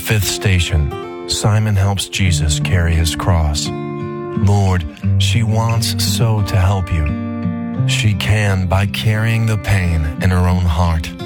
fifth station, Simon helps Jesus carry his cross. Lord, she wants so to help you. She can by carrying the pain in her own heart.